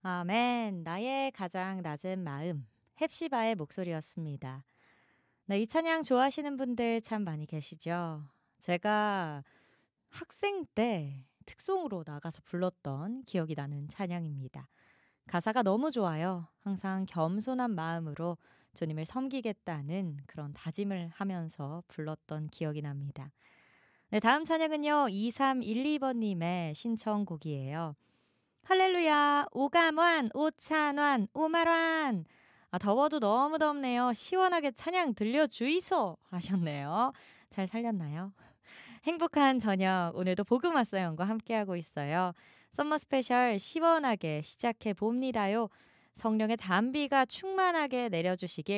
아멘. 나의 가장 낮은 마음. 헵시바의 목소리였습니다. 네, 이 찬양 좋아하시는 분들 참 많이 계시죠? 제가 학생 때 특송으로 나가서 불렀던 기억이 나는 찬양입니다. 가사가 너무 좋아요. 항상 겸손한 마음으로 주님을 섬기겠다는 그런 다짐을 하면서 불렀던 기억이 납니다. 네, 다음 찬양은요. 2312번님의 신청곡이에요. 할렐루야, 오감완, 오찬완, 오말완. 아, 더워도 너무 덥네요. 시원하게 찬양 들려주이소 하셨네요. 잘 살렸나요? 행복한 저녁, 오늘도 복음 왔어 영과 함께하고 있어요. 썸머 스페셜 시원하게 시작해 봅니다요. 성령의 담비가 충만하게 내려주시길